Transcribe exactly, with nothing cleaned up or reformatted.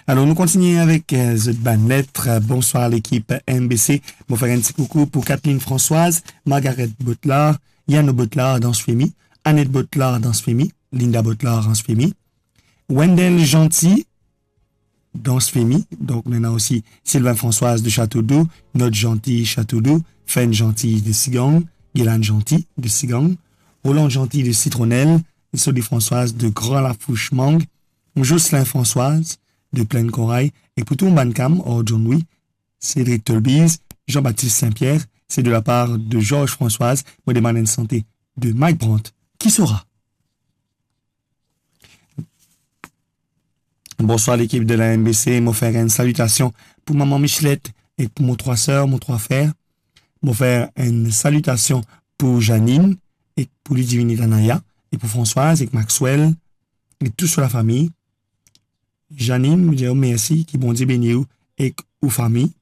Alors, nous continuons avec euh, The Ban Lettre. Bonsoir à l'équipe M B C. Bon, faire un petit coucou pour Kathleen Françoise, Margaret Butler, Yann Butler dans ce fémi, Annette Butler dans ce fémi, Linda Butler dans ce fémi, Wendell Gentil dans ce fémi. Donc, maintenant aussi Sylvain Françoise de Château-d'Eau, Notre Gentil Château-d'Eau, Fen Gentil de Sigang, Guylaine Gentil de Sigang, Roland Gentil de Citronnelle, Sodi Françoise de Grand Lafouche Mang, Jocelyn Françoise de Plaine Corail, et pour tout Bancam, or John Louis, Cédric Tolbiz, Jean-Baptiste Saint-Pierre, c'est de la part de Georges Françoise, moi des de santé de Mike Brandt, qui sera. Bonsoir l'équipe de la M B C, moi faire une salutation pour maman Michelette et pour mon trois sœurs, mon trois frères. Moi faire une salutation pour Janine et pour Ludivine Anaya et pour Françoise et Maxwell et tout sur la famille. Janine, me dit merci, qui bon Dieu béni ou et aux familles.